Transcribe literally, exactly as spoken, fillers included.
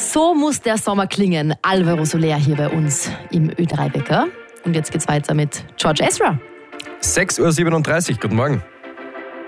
So muss der Sommer klingen. Alvaro Soler hier bei uns im Ö drei Wecker. Und jetzt geht's weiter mit George Ezra. sechs Uhr siebenunddreißig, guten Morgen.